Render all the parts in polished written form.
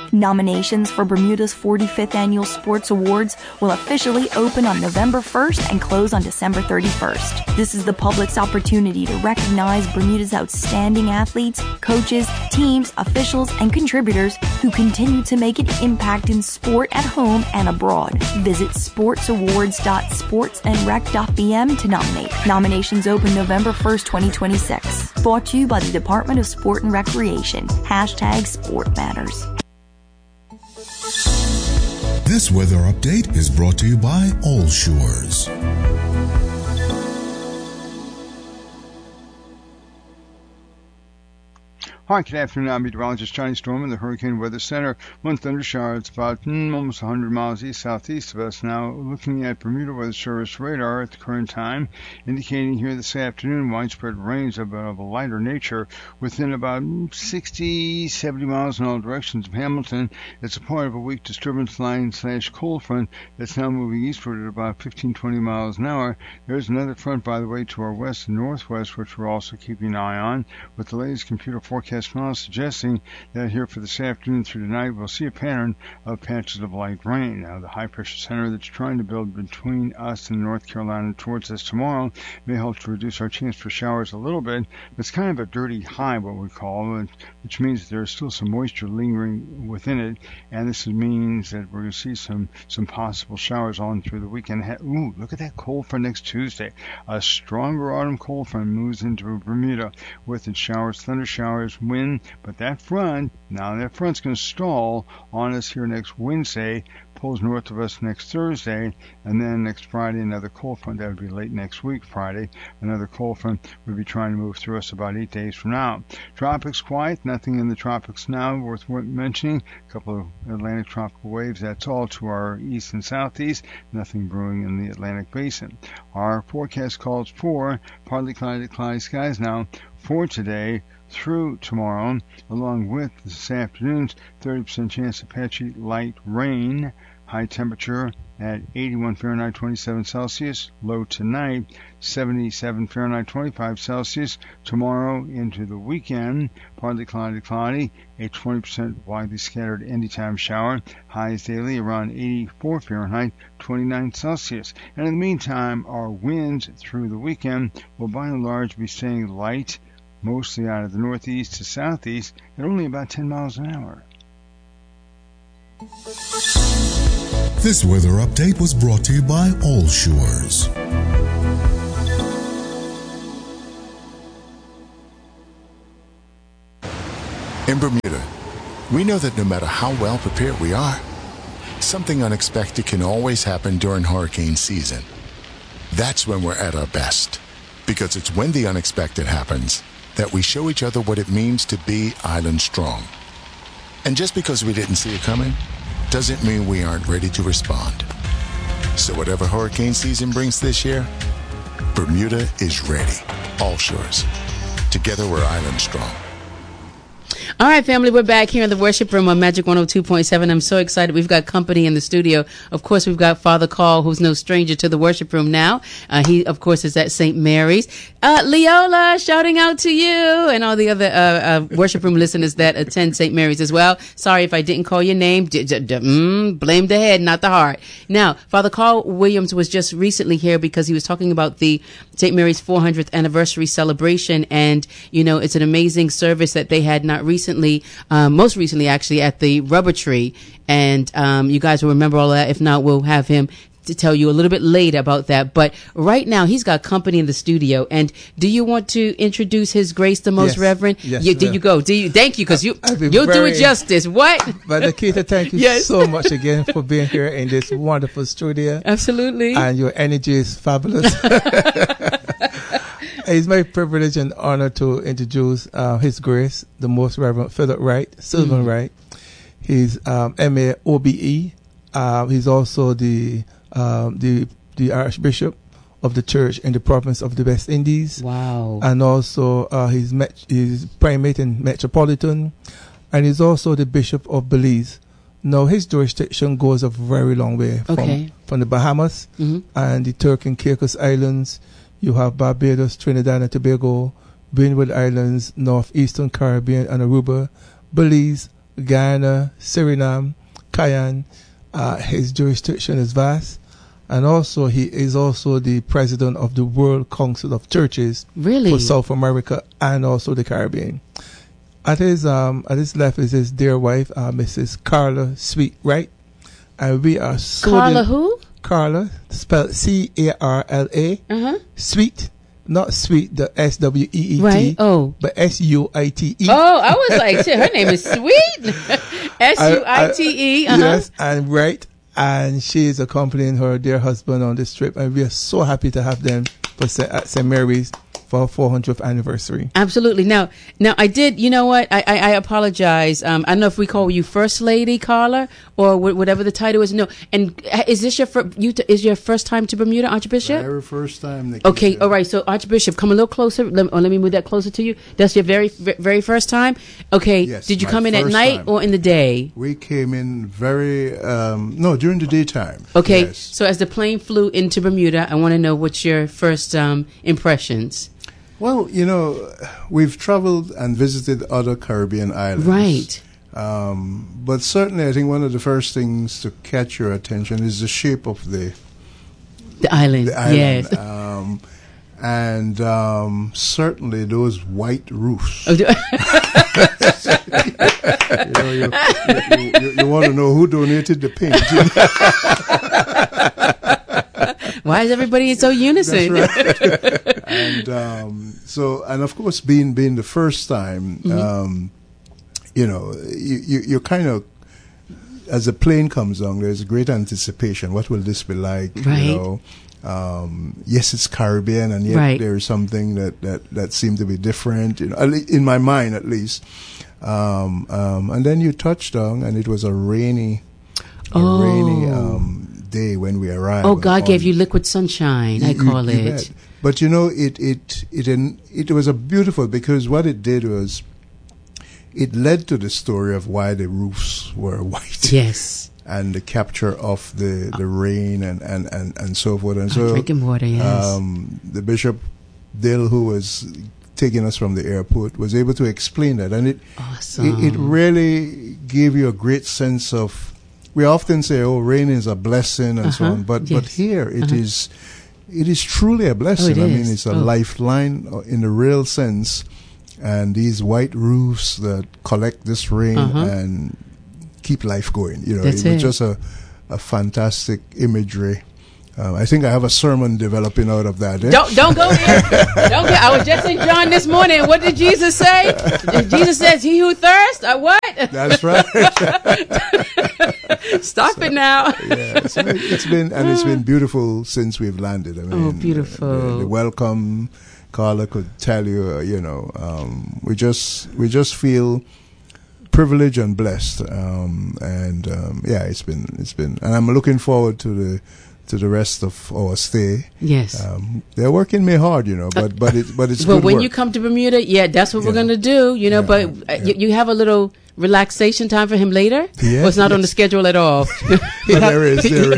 Nominations for Bermuda's 45th Annual Sports Awards will officially open on November 1st and close on December 31st. This is the public's opportunity to recognize Bermuda's outstanding athletes, coaches, teams, officials, and contributors who continue to make an impact in sport at home and abroad. Visit sportsawards.sportsandrec.bm to nominate. Nominations open November 1st, 2026. Brought to you by the Department of Sport and Recreation. #SportMatters. This weather update is brought to you by All Shores. Hi, good afternoon. I'm meteorologist Johnny Storm in the Hurricane Weather Center. One thundershower. It's about almost 100 miles east-southeast of us. Now, looking at Bermuda Weather Service radar at the current time, indicating here this afternoon widespread rains of a lighter nature within about 60, 70 miles in all directions of Hamilton. It's a part of a weak disturbance line / cold front that's now moving eastward at about 15, 20 miles an hour. There's another front, by the way, to our west and northwest, which we're also keeping an eye on, with the latest computer forecast models suggesting that here for this afternoon through tonight we'll see a pattern of patches of light rain. Now, the high pressure center that's trying to build between us and North Carolina towards us tomorrow may help to reduce our chance for showers a little bit. It's kind of a dirty high, what we call it, which means there's still some moisture lingering within it, and this means that we're going to see some possible showers on through the weekend. Ooh, look at that cold front next Tuesday. A stronger autumn cold front moves into Bermuda with its showers, thunder showers, wind, but that front's going to stall on us here next Wednesday, pulls north of us next Thursday, and then next Friday another cold front. That would be late next week, Friday. Another cold front would be trying to move through us about 8 days from now. Tropics quiet, nothing in the tropics now worth mentioning. A couple of Atlantic tropical waves, that's all to our east and southeast. Nothing brewing in the Atlantic basin. Our forecast calls for partly cloudy skies now for today through tomorrow, along with this afternoon's 30% chance of patchy light rain. High temperature at 81 Fahrenheit, 27 Celsius. Low tonight, 77 Fahrenheit, 25 Celsius. Tomorrow into the weekend, partly cloudy, a 20% widely scattered anytime shower. Highs daily around 84 Fahrenheit, 29 Celsius. And in the meantime, our winds through the weekend will by and large be staying light, mostly out of the northeast to southeast at only about 10 miles an hour. This weather update was brought to you by All Shores. In Bermuda, we know that no matter how well prepared we are, something unexpected can always happen during hurricane season. That's when we're at our best, because it's when the unexpected happens that we show each other what it means to be island strong. And just because we didn't see it coming doesn't mean we aren't ready to respond. So whatever hurricane season brings this year, Bermuda is ready. All Shores. Together we're island strong. All right, family, we're back here in the worship room on Magic 102.7. I'm so excited. We've got company in the studio. Of course, we've got Father Carl, who's no stranger to the worship room now. He, of course, is at St. Mary's. Leola, shouting out to you and all the other worship room listeners that attend St. Mary's as well. Sorry if I didn't call your name. Blame the head, not the heart. Now, Father Carl Williams was just recently here because he was talking about the St. Mary's 400th anniversary celebration. And, you know, it's an amazing service that they had most recently actually at the Rubber Tree. And you guys will remember all that. If not, we'll have him to tell you a little bit later about that. But right now, he's got company in the studio. And do you want to introduce His Grace the Most Reverend? Yes. There you go. Thank you, because you'll do it justice. What? Brother Keith, thank you so much again for being here in this wonderful studio. Absolutely. And your energy is fabulous. It's my privilege and honor to introduce His Grace, the Most Reverend Philip Wright, Sylvan Wright. He's M.A. OBE. He's also the Archbishop of the Church in the province of the West Indies. Wow. And also he's Primate in Metropolitan. And he's also the Bishop of Belize. Now, his jurisdiction goes a very long way from the Bahamas and the Turk and Caicos Islands. You have Barbados, Trinidad and Tobago, Windward Islands, Northeastern Caribbean and Aruba, Belize, Guyana, Suriname, Cayenne. His jurisdiction is vast. And also, he is also the president of the World Council of Churches for South America and also the Caribbean. At his left is his dear wife, Mrs. Carla Sweet Wright. And we are so... Carla who? Carla, spelled C-A-R-L-A. Sweet, not sweet, the S-W-E-E-T. Right, but S-U-I-T-E. Oh, I was like, shit, her name is Sweet. S-U-I-T-E. Yes, and Wright. And she is accompanying her dear husband on this trip. And we are so happy to have them at St. Mary's for our 400th anniversary. Absolutely. Now I did, you know what? I apologize. I don't know if we call you First Lady, Carla, or whatever the title is. No. And is this your first time to Bermuda, Archbishop? Very first time. Okay. All right. So Archbishop, come a little closer. Let me move that closer to you. That's your very, very first time? Okay. Yes, did you come in at night or in the day? We came in during the daytime. Okay. Yes. So as the plane flew into Bermuda, I want to know what's your first impressions. Well, we've traveled and visited other Caribbean islands. Right. But certainly I think one of the first things to catch your attention is the shape of the island. Yes. And certainly those white roofs. You want to know who donated the paint. Why is everybody so unison? That's right. And of course, being the first time, you kind of, as the plane comes on, there's great anticipation. What will this be like? Right. Yes, it's Caribbean, and yet there is something that seemed to be different. In my mind, at least. And then you touched on, and it was a rainy day when we arrived. Oh, God gave you liquid sunshine, I call it. But it was a beautiful, because what it did was it led to the story of why the roofs were white. Yes. And the capture of the rain and so forth. And so drinking water, yes. The Bishop Dill, who was taking us from the airport, was able to explain that, and it really gave you a great sense of. We often say, "Oh, rain is a blessing," and so on, but here it is truly a blessing. I mean, it's a lifeline in the real sense, and these white roofs that collect this rain and keep life going. It was just a fantastic imagery. I think I have a sermon developing out of that. Don't go there. Don't go. I was just in John this morning. What did Jesus say? Jesus says, "He who thirsts," what? That's right. Stop it now. Yeah, so it's been beautiful since we've landed. I mean, beautiful. The welcome, Carla could tell you. We just feel privileged and blessed. It's been, and I'm looking forward to the rest of our stay. Yes. They're working me hard, but it's well, good when work. you come to Bermuda, that's what we're going to do, but you have a litlittle relaxation time for him later? Yeah, or it's not on the schedule at all? There is. Can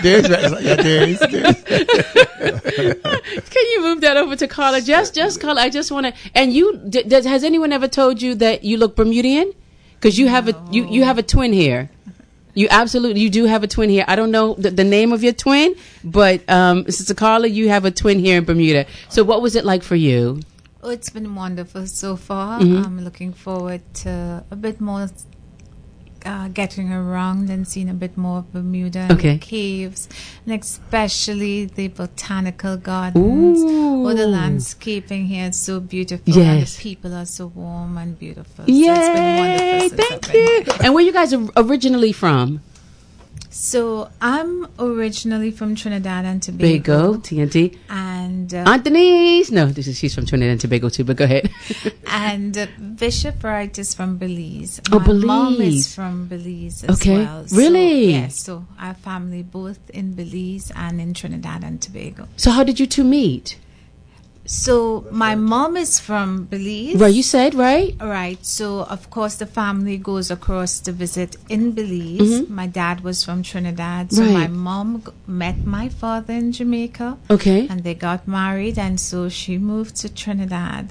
you move that over to Carla? Just Carla, I just want to, and has anyone ever told you that you look Bermudian? Because you have you have a twin here. You do have a twin here. I don't know the name of your twin, but Sister Carla, you have a twin here in Bermuda. So what was it like for you? Oh, it's been wonderful so far. I'm looking forward to a bit more getting around and seeing a bit more of Bermuda and the caves, and especially the botanical gardens. Ooh. The landscaping here is so beautiful. Yes. And the people are so warm and beautiful. Yay! So it's been wonderful. Thank you. And where you guys are originally from? So I'm originally from Trinidad and Tobago. TNT. And Anthony's. No, she's from Trinidad and Tobago too, but go ahead. And Bishop Wright is from Belize. My Belize. Mom is from Belize as well. Really? Yes. So I have family both in Belize and in Trinidad and Tobago. So how did you two meet? So my mom is from Belize. Right, you said, right? Right. So, of course, the family goes across to visit in Belize. My dad was from Trinidad. So my mom met my father in Jamaica. Okay. And they got married. And so she moved to Trinidad.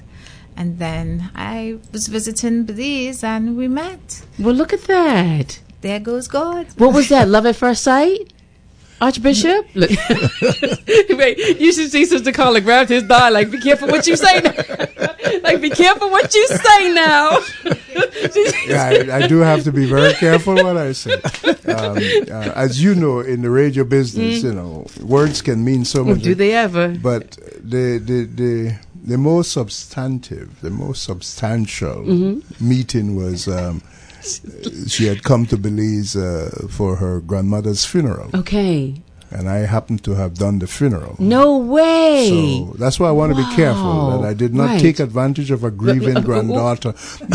And then I was visiting Belize and we met. Well, look at that. There goes God. What was that? Love at first sight? Archbishop? Look. Wait, you should see Sister Carla grabbed his thigh like, be careful what you say now. Like, be careful what you say now. Yeah, I do have to be very careful what I say. As you know, in the radio business, you know, words can mean so much. Do they ever? But the most substantive, the most substantial meeting was she had come to Belize for her grandmother's funeral. Okay. And I happened to have done the funeral. No way. So that's why I want to be careful that I did not take advantage of a grieving granddaughter.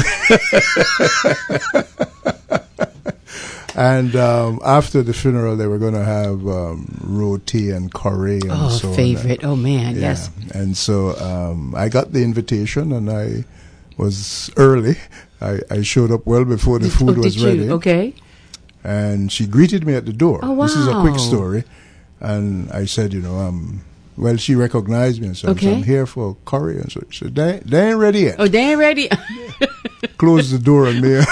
And after the funeral, they were going to have roti and curry and so on. Favorite. Oh, man, yes. And so I got the invitation, and I was early. I showed up well before the food was ready. Okay. And she greeted me at the door. Oh, wow. This is a quick story. And I said, you know, well, she recognized me and said, I'm here for curry. And so she said, they ain't ready yet. Oh, they ain't ready. Closed the door on me.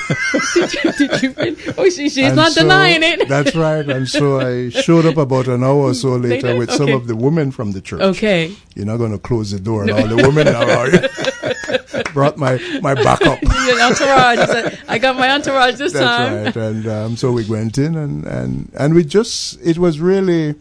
She's not denying it. That's right. And so I showed up about an hour or so later with some of the women from the church. Okay. You're not going to close the door and all the women now, are you? Brought my backup. Your entourage. I got my entourage this time. That's right. And so we went in and we just, it was really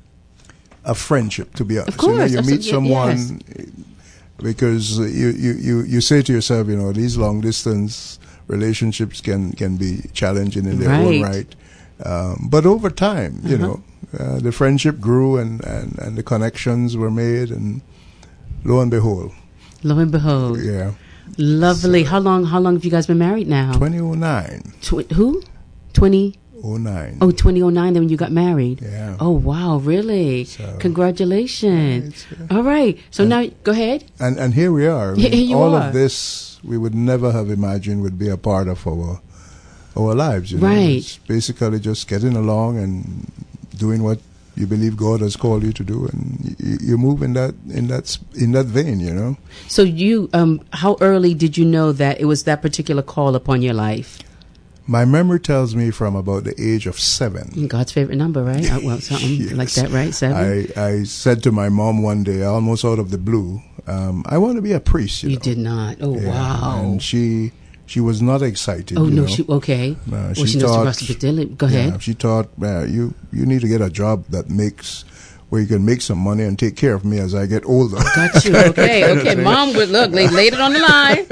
a friendship, to be honest. Of course. You meet someone because you say to yourself, you know, these long distance relationships can be challenging in their own right. But over time, you know, the friendship grew and the connections were made, and lo and behold. Lo and behold. Yeah. Lovely. So, how long have you guys been married now? 2009. Who? 2009. Oh, 2009, then when you got married. Yeah. Oh, wow, really? So, congratulations. All right. So now, go ahead. And here we are. I mean, here all are. Of this we would never have imagined would be a part of our lives. You know? Right. It's basically just getting along and doing what you believe God has called you to do, and you move in that vein, you know. So you, how early did you know that it was that particular call upon your life? My memory tells me from about the age of 7. God's favorite number, right? Well, something like that, right? 7. I said to my mom one day, almost out of the blue, I want to be a priest. You know? Did not. Oh, yeah. Wow. And she was not excited. Oh, no, know? She okay. She knows thought, the responsibility. Go ahead. Yeah, she thought, you need to get a job where you can make some money and take care of me as I get older. Got you. Okay. Mom would look, laid it on the line.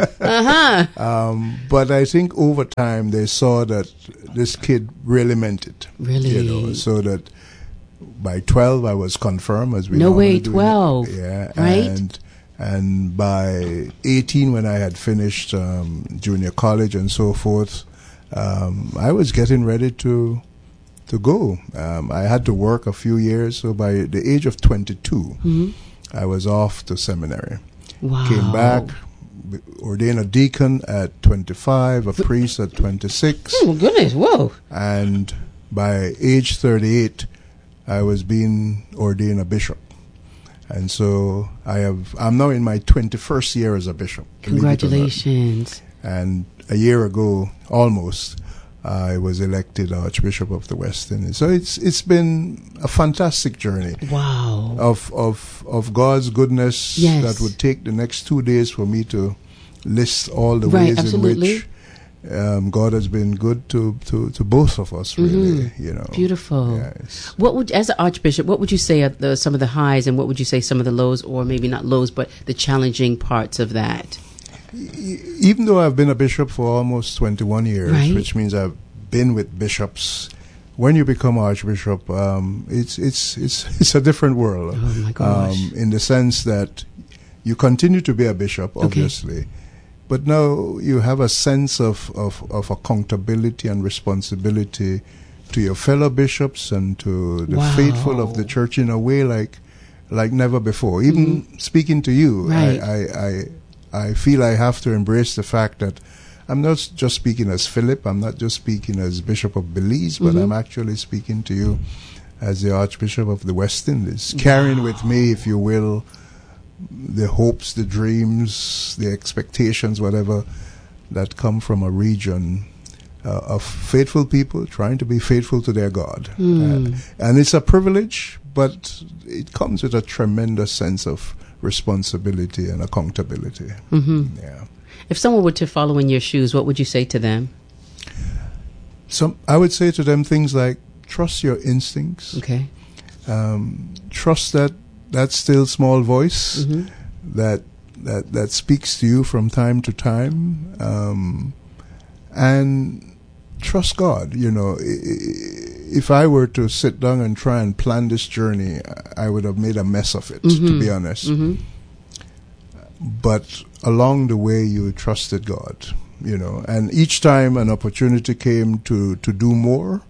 But I think over time they saw that this kid really meant it. Really? You know, so that by 12 I was confirmed, as we know. No way, do. 12. Yeah. Right? And by 18, when I had finished junior college and so forth, I was getting ready to go. I had to work a few years, so by the age of 22, I was off to seminary. Wow. Came back, ordained a deacon at 25, a priest at 26. Oh, goodness, whoa. And by age 38, I was being ordained a bishop. And so I'm now in my 21st year as a bishop. Congratulations. And a year ago, almost, I was elected Archbishop of the West Indies. So it's been a fantastic journey. Wow. Of God's goodness that would take the next 2 days for me to list all the ways absolutely. in which God has been good to both of us, really. You know, beautiful. Yes. What would, as an archbishop, what would you say are some of the highs, and what would you say some of the lows, or maybe not lows, but the challenging parts of that? Even though I've been a bishop for almost 21 years, which means I've been with bishops, when you become archbishop, it's a different world. Oh my gosh! In the sense that you continue to be a bishop, obviously. But now you have a sense of accountability and responsibility to your fellow bishops and to the faithful of the church in a way like never before. Even speaking to you, I feel I have to embrace the fact that I'm not just speaking as Philip, I'm not just speaking as Bishop of Belize, but I'm actually speaking to you as the Archbishop of the West Indies, carrying with me, if you will, the hopes, the dreams, the expectations, whatever, that come from a region of faithful people trying to be faithful to their God. And it's a privilege, but it comes with a tremendous sense of responsibility and accountability. Yeah. If someone were to follow in your shoes, what would you say to them? I would say to them things like, trust your instincts. Okay. Trust that still small voice that speaks to you from time to time, and trust God. You know, if I were to sit down and try and plan this journey, I would have made a mess of it, to be honest. But along the way, you trusted God, you know, and each time an opportunity came to do more,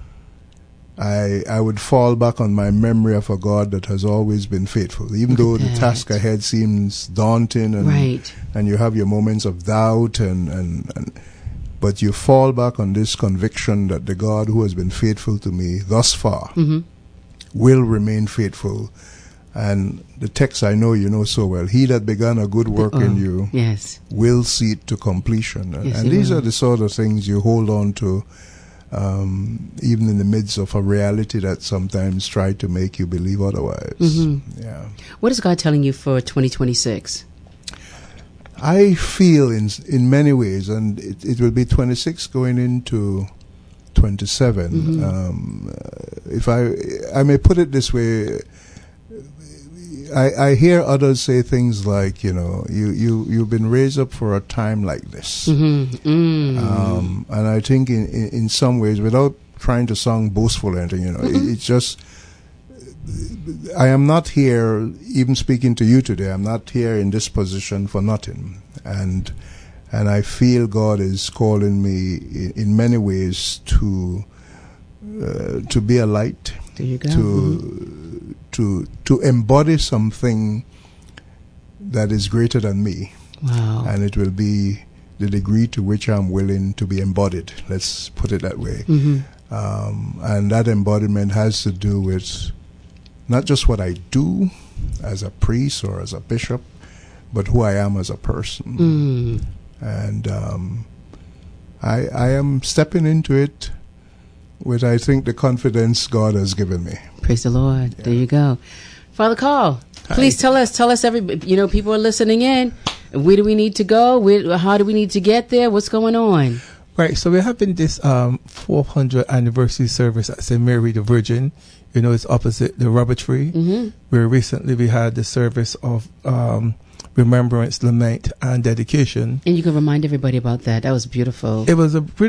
I would fall back on my memory of a God that has always been faithful, even though the task ahead seems daunting and you have your moments of doubt but you fall back on this conviction that the God who has been faithful to me thus far will remain faithful. And the text I know you know so well, he that began a good work in you will see it to completion. And these are the sort of things you hold on to, even in the midst of a reality that sometimes try to make you believe otherwise. Yeah. What is God telling you for 2026? I feel in many ways, and it will be 26 going into 27. If I may put it this way, I hear others say things like, you know, you've been raised up for a time like this. And I think in some ways, without trying to sound boastful or anything, you know, it's just, I am not here, even speaking to you today, I'm not here in this position for nothing. And I feel God is calling me in many ways to be a light. There you go. To embody something that is greater than me. Wow. And it will be the degree to which I'm willing to be embodied. Let's put it that way. And that embodiment has to do with not just what I do as a priest or as a bishop, but who I am as a person. And I am stepping into it with, I think, the confidence God has given me. Praise the Lord. Yeah. There you go. Father Carl, please tell us everybody, you know, people are listening in. Where do we need to go? How do we need to get there? What's going on? Right. So we're having this 400th anniversary service at St. Mary the Virgin. You know, it's opposite the rubber tree. Where recently we had the service of remembrance, lament, and dedication. And you can remind everybody about that. That was beautiful. It was a